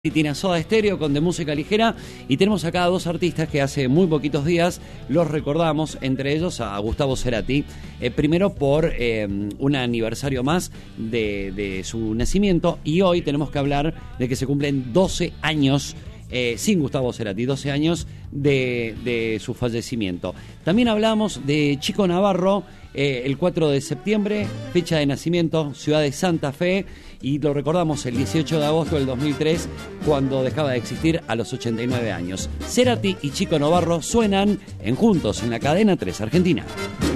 Y tiene Soda Stereo con de música ligera y tenemos acá a dos artistas que hace muy poquitos días los recordamos, entre ellos a Gustavo Cerati, primero por un aniversario más de su nacimiento, y hoy tenemos que hablar de que se cumplen 12 años sin Gustavo Cerati, 12 años de su fallecimiento. También hablamos de Chico Navarro, el 4 de septiembre, fecha de nacimiento, ciudad de Santa Fe, y lo recordamos el 18 de agosto del 2003, cuando dejaba de existir a los 89 años. Cerati y Chico Navarro suenan en Juntos en la cadena 3 Argentina.